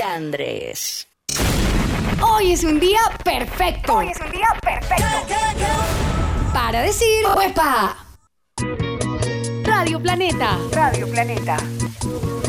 Andrés. Hoy es un día perfecto. Para decir ¡Uepa! Radio Planeta.